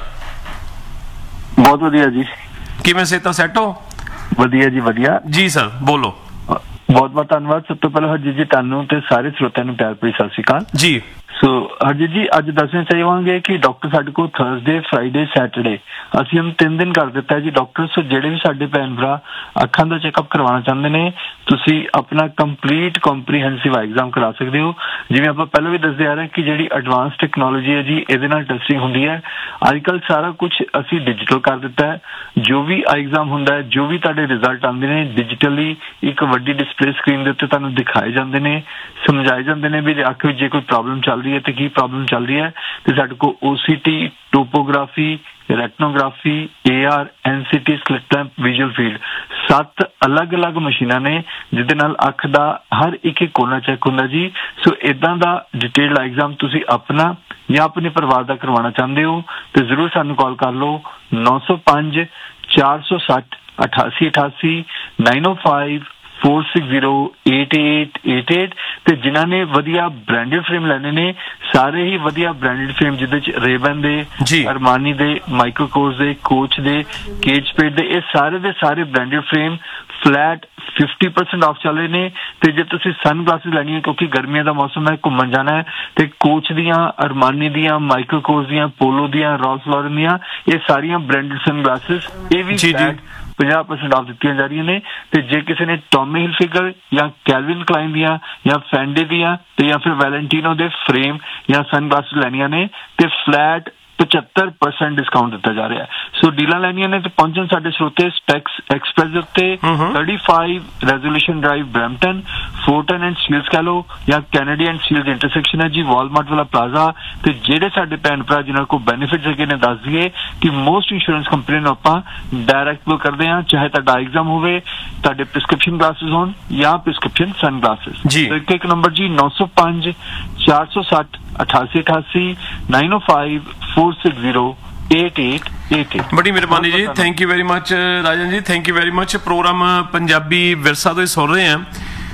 ਬਹੁਤ ਵਧੀਆ ਜੀ। ਕਿਵੇਂ ਸਿਹਤਾਂ ਸੈੱਟ ਹੋ? ਵਧੀਆ ਜੀ ਵਧੀਆ ਜੀ ਸਰ ਬੋਲੋ। ਬਹੁਤ ਬਹੁਤ ਧੰਨਵਾਦ। ਸਭ ਤੋਂ ਪਹਿਲਾਂ ਹਰਜੀਤ ਜੀ ਤੁਹਾਨੂੰ ਤੇ ਸਾਰੇ ਸਰੋਤਿਆਂ ਨੂੰ ਪਿਆਰ ਭਰੀ ਸਤਿ ਸ਼੍ਰੀ ਅਕਾਲ ਜੀ। ਸੋ ਹਰਜੀਤ ਜੀ ਅੱਜ ਦੱਸਣਾ ਚਾਹਾਂਗੇ ਕਿ ਡਾਕਟਰ ਸਾਡੇ ਕੋਲ ਥਰਸਡੇ ਫਰਾਈਡੇ ਸੈਟਰਡੇ ਅਸੀਂ ਹੁਣ ਤਿੰਨ ਦਿਨ ਕਰ ਦਿੱਤਾ ਜੀ ਡਾਕਟਰ। ਸੋ ਜਿਹੜੇ ਵੀ ਸਾਡੇ ਭੈਣ ਭਰਾ ਅੱਖਾਂ ਦਾ ਚੈੱਕਅਪ ਕਰਵਾਉਣਾ ਚਾਹੁੰਦੇ ਨੇ, ਤੁਸੀਂ ਆਪਣਾ ਕੰਪਲੀਟ ਕੰਪਰੀਹੈਂਸਿਵ ਐਗਜ਼ਾਮ ਕਰਾ ਸਕਦੇ ਹੋ। ਜਿਵੇਂ ਆਪਾਂ ਪਹਿਲਾਂ ਵੀ ਦੱਸਦੇ ਆ ਰਹੇ ਕਿ ਜਿਹੜੀ ਐਡਵਾਂਸ ਟੈਕਨੋਲੋਜੀ ਹੈ ਜੀ, ਇਹਦੇ ਨਾਲ ਟੈਸਟਿੰਗ ਹੁੰਦੀ ਹੈ। ਅੱਜ ਕੱਲ੍ਹ ਸਾਰਾ ਕੁਝ ਅਸੀਂ ਡਿਜੀਟਲ ਕਰ ਦਿੱਤਾ ਹੈ। ਜੋ ਵੀ ਐਗਜ਼ਾਮ ਹੁੰਦਾ ਹੈ, ਜੋ ਵੀ ਤੁਹਾਡੇ ਰਿਜ਼ਲਟ ਆਉਂਦੇ ਨੇ, ਡਿਜੀਟਲੀ ਇੱਕ ਵੱਡੀ ਡਿਸਪਲੇ ਸਕਰੀਨ ਦੇ ਉੱਤੇ ਤੁਹਾਨੂੰ ਦਿਖਾਏ ਜਾਂਦੇ ਨੇ, ਸਮਝਾਏ ਜਾਂਦੇ ਨੇ ਵੀ ਅੱਖ ਵਿੱਚ ਜੇ ਕੋਈ ਪ੍ਰੋਬਲਮ ਚੱਲ ਰਹੀ ਹੈ ਤੇ ਕੀ ਪ੍ਰੋਬਲਮ ਚੱਲ ਰਹੀ ਹੈ। ਤੇ ਸਾਡੇ ਕੋਲ ਓ C T, topography, ਰੈਟਨੋਗ੍ਰਾਫੀ, A R, N C T, slit lamp, visual field, ਸੱਤ ਅਲੱਗ-ਅਲੱਗ ਮਸ਼ੀਨਾਂ ਨੇ ਜਿਹਦੇ ਨਾਲ ਅੱਖ ਦਾ ਹਰ ਇੱਕ ਇੱਕ ਕੋਨਾ ਚੈੱਕ ਹੁੰਦਾ ਜੀ। ਸੋ ਇਦਾਂ ਦਾ ਡਿਟੇਲਡ ਐਗਜ਼ਾਮ ਤੁਸੀਂ ਆਪਣਾ ਜਾਂ ਆਪਣੇ ਪਰਿਵਾਰ ਦਾ ਕਰਵਾਉਣਾ ਚਾਹੁੰਦੇ ਹੋ ਤੇ ਜ਼ਰੂਰ ਸਾਨੂੰ ਕਾਲ ਕਰ ਲਓ ਨੌ ਸੌ ਪੰਜ ਚਾਰ ਸੌ ਸੱਠ ਅਠਾਸੀ ਅਠਾਸੀ ਨਾਈਨ ਓ five four six zero eight eight eight eight. ਤੇ ਜਿਨ੍ਹਾਂ ਨੇ ਵਧੀਆ ਬ੍ਰਾਂਡਡ ਫਰੇਮ ਲੈਣੇ ਨੇ, ਸਾਰੇ ਹੀ ਵਧੀਆ ਬ੍ਰਾਂਡਡ ਫਰੇਮ ਜਿਹਦੇ ਚ ਰੇਬਨ ਦੇ, ਅਰਮਾਨੀ ਦੇ, ਮਾਈਕਰੋਕੋਸ ਦੇ, ਕੋਚ ਦੇ, ਕੇਜ ਸਪੇਡ ਦੇ, ਇਹ ਸਾਰੇ ਦੇ ਸਾਰੇ branded frame flat fifty percent off ਚੱਲ ਰਹੇ ਨੇ। ਤੇ ਜੇ ਤੁਸੀਂ ਸਨ ਗਲਾਸਿਸ ਲੈਣੀ ਹੈ ਕਿਉਂਕਿ ਗਰਮੀਆਂ ਦਾ ਮੌਸਮ ਹੈ, ਘੁੰਮਣ ਜਾਣਾ ਹੈ, ਤੇ ਕੋਚ ਦੀਆਂ, ਅਰਮਾਨੀ ਦੀਆਂ, ਮਾਈਕਰੋਕੋਸ ਦੀਆਂ, ਪੋਲੋ ਦੀਆਂ, ਰੌਲਸ ਲੌਰਨ ਦੀਆਂ, ਇਹ ਸਾਰੀਆਂ ਬ੍ਰਾਂਡਡ ਸਨ ਗਲਾਸਿਸ ਇਹ ਵੀ ਫਲੈਟ ਪੰਜਾਹ ਪਰਸੈਂਟ ਆਫ ਦਿੱਤੀਆਂ ਜਾ ਰਹੀਆਂ ਨੇ। ਤੇ ਜੇ ਕਿਸੇ ਨੇ ਟੌਮੀ ਹਿਲਫਿਗਰ ਜਾਂ ਕੈਲਵਿਨ ਕਲਾਈਨ ਦੀਆਂ ਜਾਂ ਫੈਂਡੇ ਦੀਆਂ ਤੇ ਜਾਂ ਫਿਰ ਵੈਲੈਂਟੀਨੋ ਦੇ ਫਰੇਮ ਜਾਂ ਸਨ ਗਲਾਸਿਸ ਲੈਣੀਆਂ ਨੇ ਤੇ ਫਲੈਟ ਪਚੱਤਰ ਪਰਸੈਂਟ ਡਿਸਕਾਊਂਟ ਦਿੱਤਾ ਜਾ ਰਿਹਾ ਹੈ। ਸੋ ਡੀਲਾਂ ਲੈਣੀਆਂ ਨੇ ਤੇ ਪਹੁੰਚਣ ਸਾਡੇ ਸਰੋਤੇ ਸਪੈਕਸ ਐਕਸਪ੍ਰੈਸ ਦੇ ਉੱਤੇ thirty five resolution drive Brampton, ਫੋਰਟਨ and Steeles ਕਹਿ ਲਓ ਜਾਂ ਕੈਨੇਡੀ ਐਂਡ ਸਟੀਲਸ ਇੰਟਰਸੈਕਸ਼ਨ ਹੈ ਜੀ, ਵਾਲਮਾਰਟ ਵਾਲਾ ਪਲਾਜ਼ਾ। ਤੇ ਜਿਹੜੇ ਸਾਡੇ ਭੈਣ ਭਰਾ ਜਿਨ੍ਹਾਂ ਕੋਲ ਬੈਨੀਫਿਟਸ ਹੈਗੇ ਨੇ, ਦੱਸ ਦਈਏ ਕਿ ਮੋਸਟ ਇੰਸ਼ੋਰੈਂਸ ਕੰਪਨੀ ਨੂੰ ਆਪਾਂ ਡਾਇਰੈਕਟ ਬਿਲ ਕਰਦੇ ਹਾਂ, ਚਾਹੇ ਤੁਹਾਡਾ ਐਗਜ਼ਾਮ ਹੋਵੇ, ਤੁਹਾਡੇ ਪ੍ਰਿਸਕ੍ਰਿਪਸ਼ਨ ਗਲਾਸਿਸ ਹੋਣ ਜਾਂ ਪ੍ਰਿਸਕ੍ਰਿਪਸ਼ਨ ਸਨ ਗਲਾਸਿਸ। ਇੱਕ ਇੱਕ ਨੰਬਰ ਜੀ ਨੌ ਸੌ ਪੰਜ ਚਾਰ ਸੌ ਸੱਠ ਅਠਾਸੀ ਅਠਾਸੀ ਨਾਈਨ ਓ five four six zero eight eight eight eight. ਬੜੀ ਮਿਹਰਬਾਨੀ ਜੀ, ਥੈਂਕ ਯੂ ਵੈਰੀ ਮਚ ਰਾਜਨ ਜੀ, thank you very much. Programme Punjabi ਵਿਰਸਾ ਤੋਂ ਹੀ ਸੁਣ ਰਹੇ ਹਾਂ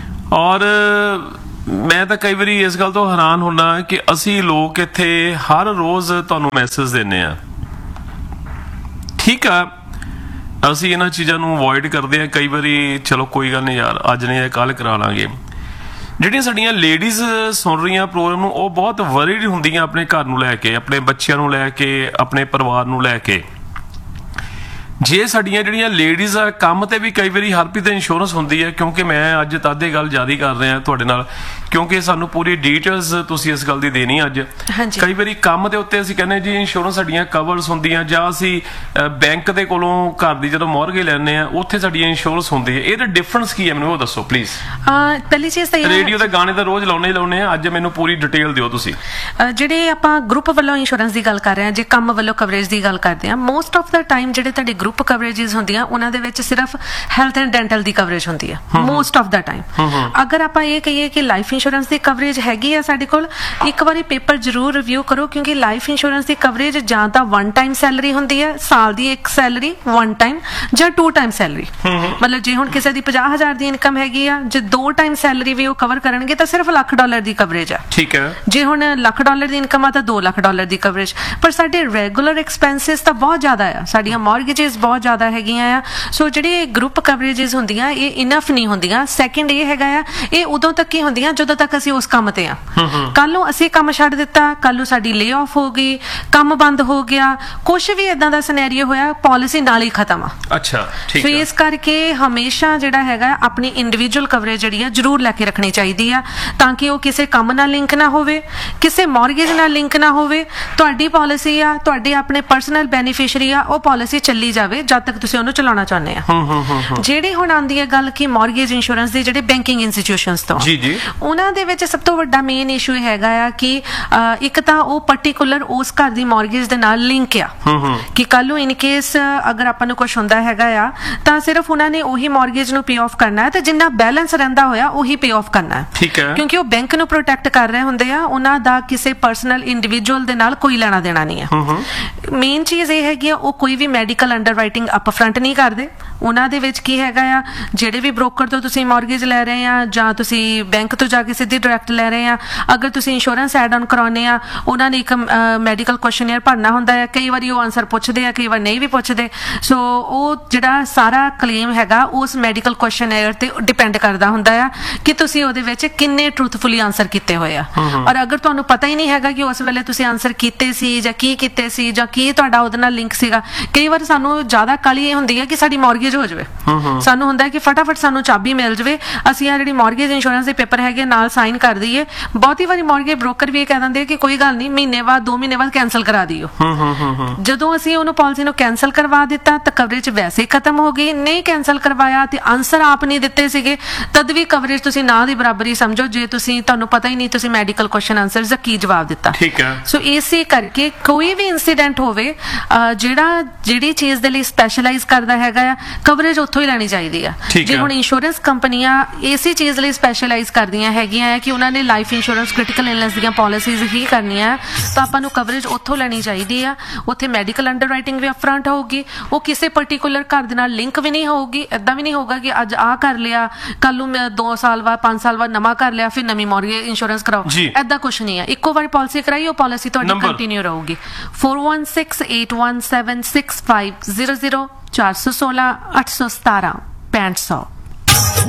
ਔਰ ਮੈਂ ਤਾਂ ਕਈ ਵਾਰੀ ਇਸ ਗੱਲ ਤੋਂ ਹੈਰਾਨ ਹੁੰਦਾ ਕਿ ਅਸੀਂ ਲੋਕ ਇੱਥੇ ਹਰ ਰੋਜ਼ ਤੁਹਾਨੂੰ ਮੈਸੇਜ ਦਿੰਦੇ ਹਾਂ। ਠੀਕ ਆ, ਅਸੀਂ ਇਹਨਾਂ ਚੀਜ਼ਾਂ ਨੂੰ ਅਵੋਇਡ ਕਰਦੇ ਹਾਂ ਕਈ ਵਾਰੀ, ਚਲੋ ਕੋਈ ਗੱਲ ਨਹੀਂ ਯਾਰ ਅੱਜ ਨਹੀਂ ਕੱਲ ਕਰਾ ਲਾਂਗੇ, ਜਿਹੜੀਆਂ ਸਾਡੀਆਂ ਲੇਡੀਜ਼ ਸੁਣ ਰਹੀਆਂ ਪ੍ਰੋਗਰਾਮ ਨੂੰ, ਉਹ ਬਹੁਤ ਵਰੀਡ ਹੁੰਦੀਆਂ ਆਪਣੇ ਘਰ ਨੂੰ ਲੈ ਕੇ, ਆਪਣੇ ਬੱਚਿਆਂ ਨੂੰ ਲੈ ਕੇ, ਆਪਣੇ ਪਰਿਵਾਰ ਨੂੰ ਲੈ ਕੇ। ਜੇ ਸਾਡੀਆਂ ਜਿਹੜੀਆਂ ਲੇਡੀਜ਼ ਆ ਕੰਮ ਤੇ ਵੀ ਕਈ ਵਾਰੀ ਹਰਪ੍ਰੀਤ ਇੰਸ਼ੋਰੈਂਸ ਹੁੰਦੀ ਹੈ, ਕਿਉਂਕਿ ਮੈਂ ਅੱਜ ਤਦ ਇਹ ਗੱਲ ਜ਼ਿਆਦਾ ਕਰ ਰਿਹਾ ਤੁਹਾਡੇ ਨਾਲ, ਕਿਉਂਕਿ ਸਾਨੂੰ ਪੂਰੀ ਡਿਟੇਲਸ ਤੁਸੀਂ ਇਸ ਗੱਲ ਦੀ ਦੇਣੀ ਅੱਜ। ਕਈ ਵਾਰੀ ਕੰਮ ਦੇ ਉੱਤੇ ਅਸੀਂ ਕਹਿੰਦੇ ਜੀ ਇੰਸ਼ੋਰੈਂਸ ਸਾਡੀਆਂ ਕਵਰਸ ਹੁੰਦੀਆਂ, ਜਾਂ ਅਸੀਂ ਬੈਂਕ ਦੇ ਕੋਲੋਂ ਘਰ ਦੀ ਜਦੋਂ ਮੌਰਗੇਜ ਲੈਂਦੇ ਆ ਉੱਥੇ ਸਾਡੀਆਂ ਇੰਸ਼ੋਰੈਂਸ ਹੁੰਦੀ ਹੈ। ਇਹਦਾ ਡਿਫਰੈਂਸ ਕੀ ਹੈ ਮੈਨੂੰ ਉਹ ਦੱਸੋ ਪਲੀਜ਼। ਪਹਿਲੀ ਚੀਜ਼ ਤਾਂ ਰੇਡੀਓ ਦੇ ਗਾਣੇ ਤਾਂ ਰੋਜ਼ ਲਾਉਣੇ ਹੀ ਲਾਉਣੇ ਆ, ਅੱਜ ਮੈਨੂੰ ਪੂਰੀ ਡਿਟੇਲ ਦਿਓ ਤੁਸੀਂ। ਜਿਹੜੇ ਆਪਾਂ ਗਰੁੱਪ ਵੱਲੋਂ ਇੰਸ਼ੋਰੈਂਸ ਦੀ ਗੱਲ ਕਰ ਰਹੇ ਹਾਂ, ਜੇ ਕੰਮ ਵੱਲੋਂ ਕਵਰੇਜ ਦੀ ਗੱਲ ਕਰਦੇ ਹਾਂ, ਮੋਸਟ ਆਫ ਦਾ ਟਾਈਮ ਜਿਹੜੇ ਤੁਹਾਡੇ ਗਰੁੱਪ ਕਵਰੇजेस ਹੁੰਦੀਆਂ ਉਹਨਾਂ ਦੇ ਵਿੱਚ ਸਿਰਫ health and dental the coverage ਹੁੰਦੀ ਹੈ ਮੋਸਟ ਆਫ ਦਾ ਟਾਈਮ। ਅਗਰ ਆਪਾਂ ਇਹ ਕਹੀਏ ਕਿ ਲਾਈਫ ਇੰਸ਼ੋਰੈਂਸ ਦੀ ਕਵਰੇਜ ਹੈਗੀ ਆ ਸਾਡੇ ਕੋਲ, ਇੱਕ ਵਾਰੀ ਪੇਪਰ ਜ਼ਰੂਰ ਰਿਵਿਊ ਕਰੋ, ਕਿਉਂਕਿ ਲਾਈਫ ਇੰਸ਼ੋਰੈਂਸ ਦੀ ਕਵਰੇਜ ਜਾਂ ਤਾਂ ਵਨ ਟਾਈਮ ਸੈਲਰੀ ਹੁੰਦੀ ਹੈ, ਸਾਲ ਦੀ ਇੱਕ ਸੈਲਰੀ ਵਨ ਟਾਈਮ, ਜਾਂ ਟੂ ਟਾਈਮ ਸੈਲਰੀ। ਮਤਲਬ ਜੇ ਹੁਣ ਕਿਸੇ ਦੀ ਪੰਜਾਹ ਹਜ਼ਾਰ ਦੀ ਇਨਕਮ ਹੈਗੀ ਆ, ਜੇ ਦੋ ਟਾਈਮ ਸੈਲਰੀ ਵੀ ਉਹ ਕਵਰ ਕਰਨਗੇ ਤਾਂ ਸਿਰਫ ਲੱਖ ਡਾਲਰ ਦੀ ਕਵਰੇਜ ਆ। ਠੀਕ ਹੈ। ਜੇ ਹੁਣ ਲੱਖ ਡਾਲਰ ਦੀ ਇਨਕਮ ਆ ਤਾਂ ਦੋ ਲੱਖ ਡਾਲਰ ਦੀ ਕਵਰੇਜ। ਪਰ ਸਾਡੇ ਰੈਗੂਲਰ ਐਕਸਪੈਂਸਿਸ ਤਾਂ ਬਹੁਤ ਜ਼ਿਆਦਾ ਆ, ਸਾਡੀਆਂ ਮੌਰਗੇजेस ਬਹੁਤ ਜ਼ਿਆਦਾ ਹੈਗੀਆਂ ਆ। ਸੋ ਜਿਹੜੇ ਗਰੁੱਪ ਕਵਰੇजेस ਹੁੰਦੀਆਂ ਇਹ ਇਨਫ ਨਹੀਂ ਹੁੰਦੀਆਂ। ਸੈਕਿੰਡ ਇਹ ਹੈਗਾ ਆ, ਇਹ ਉਦੋਂ ਤੱਕ ਹੀ ਹੁੰਦੀਆਂ ਜਦੋਂ ਤੱਕ ਅਸੀਂ ਉਸ ਕੰਮ ਤੇ ਆ। ਕੱਲ ਨੂੰ ਅਸੀਂ ਕੰਮ ਛੱਡ ਦਿੱਤਾ, ਕੱਲ ਨੂੰ ਸਾਡੀ ਲੇ ਆਫ ਹੋ ਗਈ, ਕੰਮ ਬੰਦ ਹੋ ਗਿਆ, ਕੁਛ ਵੀ ਇਦਾਂ ਦਾ ਸਿਨੈਰੀਓ ਹੋਇਆ, ਪਾਲਿਸੀ ਨਾਲ ਹੀ ਖਤਮ ਆ। ਅੱਛਾ, ਠੀਕ ਹੈ। ਸੋ ਇਸ ਕਰਕੇ ਹਮੇਸ਼ਾ ਜਿਹੜਾ ਹੈਗਾ ਆਪਣੀ ਇੰਡੀਵਿਜੂਅਲ ਕਵਰੇਜ ਜਿਹੜੀ ਆ ਜ਼ਰੂਰ ਲੈ ਕੇ ਰੱਖਣੀ ਚਾਹੀਦੀ ਆ, ਤਾਂ ਕਿ ਉਹ ਕਿਸੇ ਕੰਮ ਨਾਲ ਲਿੰਕ ਨਾ ਹੋਵੇ, ਕਿਸੇ ਮੌਰਗੇਜ ਨਾਲ ਲਿੰਕ ਨਾ ਹੋਵੇ। ਤੁਹਾਡੀ ਪਾਲਿਸੀ ਆ, ਤੁਹਾਡੇ ਆਪਣੇ ਪਰਸਨਲ ਬੈਨੀਫੀਸ਼ੀਅਰੀ ਆ, ਉਹ ਪਾਲਿਸੀ ਚੱਲੀ ਜਾਵੇ ਜਦ ਤੱਕ ਤੁਸੀਂ ਉਹਨੂੰ ਚਲਾਉਣਾ ਚਾਹੁੰਦੇ ਆ। ਜਿਹੜੀ ਹੁਣ ਆਉਂਦੀ ਹੈ ਗੱਲ ਕਿ ਮੌਰਗੇਜ ਇੰਸ਼ੋਰੈਂਸ ਦੀ ਜਿਹੜੇ ਬੈਂਕਿੰਗ ਇੰਸਟੀਟਿਊਸ਼ਨਸ ਤੋਂ, ਜੀ ਜੀ, ਉਹਨਾਂ ਦੇ ਵਿੱਚ ਸਭ ਤੋਂ ਵੱਡਾ ਮੇਨ ਇਸ਼ੂ ਹੈਗਾ ਆ ਕਿ ਇੱਕ ਤਾਂ ਉਹ ਪਾਰਟਿਕੂਲਰ ਉਸ ਘਰ ਦੀ ਮੌਰਗੇਜ ਦੇ ਨਾਲ ਲਿੰਕ ਆ, ਕਿ ਕੱਲ ਨੂੰ ਇਨ ਕੇਸ ਅਗਰ ਆਪਾਂ ਨੂੰ ਕੁਝ ਹੁੰਦਾ ਹੈਗਾ ਆ ਤਾਂ ਸਿਰਫ ਉਹਨਾਂ ਨੇ ਉਹੀ ਮੌਰਗੇਜ ਨੂੰ ਪੇ ਆਫ ਕਰਨਾ ਹੈ, ਤੇ ਜਿੰਨਾ ਬੈਲੈਂਸ ਰਹਿੰਦਾ ਹੋਇਆ ਉਹੀ ਪੇ ਆਫ ਕਰਨਾ ਹੈ। ਠੀਕ ਹੈ। ਕਿਉਂਕਿ ਉਹ ਬੈਂਕ ਨੂੰ ਪ੍ਰੋਟੈਕਟ ਕਰ ਰਹੇ ਹੁੰਦੇ ਆ, ਉਹਨਾਂ ਦਾ ਕਿਸੇ ਪਰਸਨਲ ਇੰਡੀਵਿਜੂਅਲ ਦੇ ਨਾਲ ਕੋਈ ਲੈਣਾ ਦੇਣਾ ਨਹੀਂ ਹੈ। ਮੇਨ ਚੀਜ਼ ਇਹ ਹੈਗੀ ਆ, ਉਹ ਕੋਈ ਵੀ ਮੈਡੀਕਲ ਅੰਡਰਰਾਈਟਿੰਗ ਅਪ ਫਰੰਟ ਨਹੀਂ ਕਰਦੇ। ਉਹਨਾਂ ਦੇ ਵਿੱਚ ਕੀ ਹੈਗਾ ਆ, ਜਿਹੜੇ ਵੀ ਬ੍ਰੋਕਰ ਤੋਂ ਤੁਸੀਂ ਮੌਰਗੇਜ ਲੈ ਰਹੇ ਆ ਜਾਂ ਤੁਸੀਂ ਬੈਂਕ ਤੋਂ ਜਾ ਕੇ ਸਿੱਧੀ ਡਾਇਰੈਕਟ ਲੈ ਰਹੇ ਆ, ਅਗਰ ਤੁਸੀਂ ਇੰਸ਼ੋਰੈਂਸ ਐਡ ਆਨ ਕਰਾਉਣੇ ਆ, ਉਹਨਾਂ ਨੇ ਇੱਕ ਮੈਡੀਕਲ ਕੁਐਸਚਨੇਅਰ ਭਰਨਾ ਹੁੰਦਾ ਹੈ। ਕਈ ਵਾਰੀ ਉਹ ਆਨਸਰ ਪੁੱਛਦੇ ਆ, ਕਈ ਵਾਰ ਨਹੀਂ ਵੀ ਪੁੱਛਦੇ। ਸੋ ਉਹ ਜਿਹੜਾ ਸਾਰਾ ਕਲੇਮ ਹੈਗਾ ਉਸ ਮੈਡੀਕਲ ਕੁਐਸਚਨੇਅਰ ਤੇ ਡਿਪੈਂਡ ਕਰਦਾ ਹੁੰਦਾ ਆ ਕਿ ਤੁਸੀਂ ਉਹਦੇ ਵਿੱਚ ਕਿੰਨੇ ਟਰੂਥਫੁਲੀ ਆਨਸਰ ਕੀਤੇ ਹੋਏ ਆ। ਔਰ ਅਗਰ ਤੁਹਾਨੂੰ ਪਤਾ ਹੀ ਨਹੀਂ ਹੈਗਾ ਕਿ ਉਸ ਵੇਲੇ ਤੁਸੀਂ ਆਨਸਰ ਕੀਤੇ ਸੀ ਜਾਂ ਕੀ ਕੀਤੇ ਸੀ ਜਾਂ ਕੀ ਤੁਹਾਡਾ ਉਹਦੇ ਨਾਲ ਲਿੰਕ ਸੀਗਾ, ਕਈ ਵਾਰ ਸਾਨੂੰ ਜ਼ਿਆਦਾ ਕਾਹਲੀ ਇਹ ਹੁੰਦੀ ਹੈ ਕਿ ਸਾਡੀ ਮੌਰਗੇਜ ਹੋ ਜਾਵੇ। ਸਾਨੂੰ ਹੁੰਦਾ ਕਿ ਫਟਾਫਟ ਸਾਨੂੰ ਚਾਬੀ ਮਿਲ ਜਾਵੇ, ਅਸੀਂ ਆ ਜਿਹੜੀ ਮੌਰਗੇਜ ਇੰਸ਼ੋਰੈਂਸ ਦੇ ਪੇਪਰ ਹੈਗੇ ਨਾਲ ਸਾਈਨ ਕਰ ਦਈਏ। ਬਹੁਤੀ ਵਾਰੀ ਮੌਰਗੇਜ ਬ੍ਰੋਕਰ ਵੀ ਇਹ ਕਹਿ ਦਿੰਦੇ ਕਿ ਕੋਈ ਗੱਲ ਨਹੀਂ, ਮਹੀਨੇ ਬਾਅਦ ਦੋ ਮਹੀਨੇ ਬਾਅਦ ਕੈਂਸਲ ਕਰਾ ਦਿਓ। ਜਦੋਂ ਅਸੀਂ ਉਹਨੂੰ ਪਾਲਿਸੀ ਨੂੰ ਕੈਂਸਲ ਕਰਵਾ ਦਿੱਤਾ ਤਾਂ ਕਵਰੇਜ ਵੈਸੇ ਹੀ ਖਤਮ ਹੋ ਗਈ। ਨਹੀਂ ਕੈਂਸਲ ਕਰਵਾਇਆ ਤੇ ਆਨਸਰ ਆਪ ਨਹੀਂ ਦਿੱਤੇ ਸੀਗੇ, ਤਦ ਵੀ ਕਵਰੇਜ ਤੁਸੀਂ ਨਾ ਦੀ ਬਰਾਬਰ ਹੀ ਸਮਝੋ, ਜੇ ਤੁਸੀਂ ਤੁਹਾਨੂੰ ਪਤਾ ਹੀ ਨਹੀਂ ਤੁਸੀਂ ਮੈਡੀਕਲ ਕੁਐਸਚਨ ਆਨਸਰ ਦਾ ਕੀ ਜਵਾਬ ਦਿੱਤਾ। ਠੀਕ ਹੈ। ਸੋ ਇਸੇ ਕਰਕੇ ਕੋਈ ਵੀ ਇਨਸੀਡੈਂਟ ਹੋਵੇ, ਜਿਹੜਾ ਜਿਹੜੀ ਚੀਜ਼ ਦੇ ਲਈ ਸਪੈਸ਼ਲਾਈਜ਼ ਕਰਦਾ ਹੈਗਾ ਆ, ਕਵਰੇਜ ਉੱਥੋਂ ਹੀ ਲੈਣੀ ਚਾਹੀਦੀ ਆ। ਜੇ ਹੁਣ ਇੰਸ਼ੋਰੈਂਸ ਕੰਪਨੀਆਂ ਇਸੇ ਚੀਜ਼ ਲਈ ਸਪੈਸ਼ਲਾਈਜ਼ ਕਰਦੀਆਂ ਹੈਗੀਆਂ ਕਿ ਉਹਨਾਂ ਨੇ ਲਾਈਫ ਇੰਸ਼ੋਰੈਂਸ ਕ੍ਰਿਟੀਕਲ ਇਲਨੈਸ ਦੀਆਂ ਪਾਲਿਸੀਜ਼ ਹੀ ਕਰਨੀਆਂ, ਤਾਂ ਆਪਾਂ ਨੂੰ ਕਵਰੇਜ ਉੱਥੋਂ ਲੈਣੀ ਚਾਹੀਦੀ ਆ। ਉੱਥੇ ਮੈਡੀਕਲ ਅੰਡਰਰਾਈਟਿੰਗ ਵੀ ਅਪਫਰੰਟ ਹੋਊਗੀ, ਉਹ ਕਿਸੇ ਪਰਟੀਕੂਲਰ ਘਰ ਦੇ ਨਾਲ ਲਿੰਕ ਵੀ ਨਹੀਂ ਹੋਊਗੀ। ਏਦਾਂ ਵੀ ਨਹੀਂ ਹੋਊਗਾ ਕਿ ਅੱਜ ਆਹ ਕਰ ਲਿਆ, ਕੱਲ ਨੂੰ ਮੈਂ ਦੋ ਸਾਲ ਬਾਅਦ ਪੰਜ ਸਾਲ ਬਾਅਦ ਨਵਾਂ ਕਰ ਲਿਆ, ਫਿਰ ਨਵੀਂ ਮੌਰਗੇਜ ਇੰਸ਼ੋਰੈਂਸ ਕਰਾਓ। ਏਦਾਂ ਕੁਛ ਨਹੀਂ ਹੈ। ਇੱਕੋ ਵਾਰੀ ਪਾਲਿਸੀ ਕਰਾਈ, ਉਹ ਪਾਲਿਸੀ ਤੁਹਾਡੀ ਕੰਟੀਨਿਊ ਰਹੂਗੀ। four one six eight one seven six five zero zero ਚਾਰ ਸੌ ਸੋਲਾਂ ਅੱਠ ਸੌ ਸਤਾਰਾਂ ਪੈਂਹਠ ਸੌ।